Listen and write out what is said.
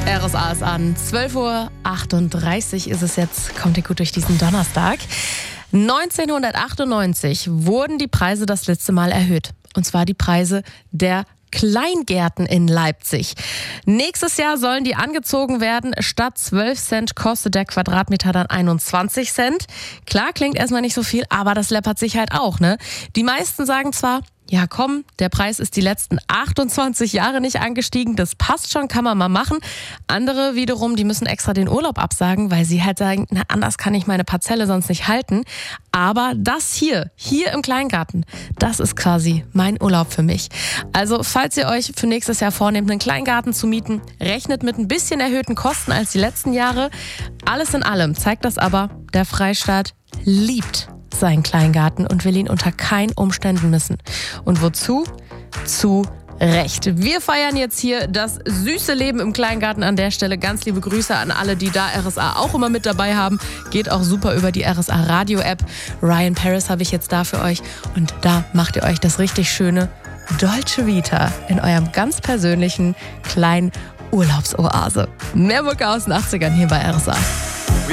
RSA ist an. 12:38 Uhr ist es jetzt. Kommt ihr gut durch diesen Donnerstag? 1998 wurden die Preise das letzte Mal erhöht. Und zwar die Preise der Kleingärten in Leipzig. Nächstes Jahr sollen die angezogen werden. Statt 12 Cent kostet der Quadratmeter dann 21 Cent. Klar, klingt erstmal nicht so viel, aber das läppert sich halt auch, ne? Die meisten sagen zwar, ja komm, der Preis ist die letzten 28 Jahre nicht angestiegen, das passt schon, kann man mal machen. Andere wiederum, die müssen extra den Urlaub absagen, weil sie halt sagen, na anders kann ich meine Parzelle sonst nicht halten. Aber das hier im Kleingarten, das ist quasi mein Urlaub für mich. Also falls ihr euch für nächstes Jahr vornehmt, einen Kleingarten zu mieten, rechnet mit ein bisschen erhöhten Kosten als die letzten Jahre. Alles in allem zeigt das aber, der Freistaat liebt seinen Kleingarten und will ihn unter keinen Umständen missen. Und wozu? Zu Recht. Wir feiern jetzt hier das süße Leben im Kleingarten an der Stelle. Ganz liebe Grüße an alle, die da RSA auch immer mit dabei haben. Geht auch super über die RSA Radio App. Ryan Paris habe ich jetzt da für euch. Und da macht ihr euch das richtig schöne Dolce Vita in eurem ganz persönlichen kleinen Urlaubsoase. Mehr Mucke aus den 80ern hier bei RSA.